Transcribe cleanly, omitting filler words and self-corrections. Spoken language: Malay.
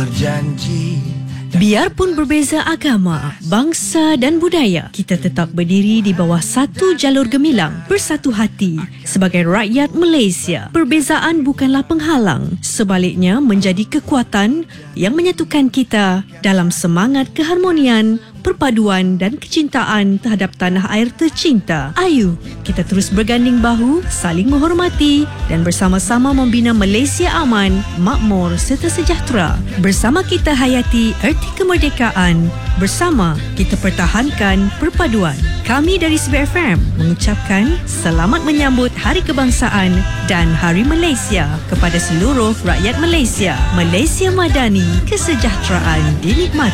Berjanji. Biarpun berbeza agama, bangsa dan budaya, kita tetap berdiri di bawah satu jalur gemilang, bersatu hati sebagai rakyat Malaysia. Perbezaan bukanlah penghalang, sebaliknya menjadi kekuatan yang menyatukan kita dalam semangat keharmonian, perpaduan dan kecintaan terhadap tanah air tercinta. Ayo, kita terus berganding bahu, saling menghormati dan bersama-sama membina Malaysia aman, makmur serta sejahtera. Bersama kita hayati erti kemerdekaan. Bersama kita pertahankan perpaduan. Kami dari SBFM mengucapkan selamat menyambut Hari Kebangsaan dan Hari Malaysia kepada seluruh rakyat Malaysia. Malaysia Madani, kesejahteraan dinikmati.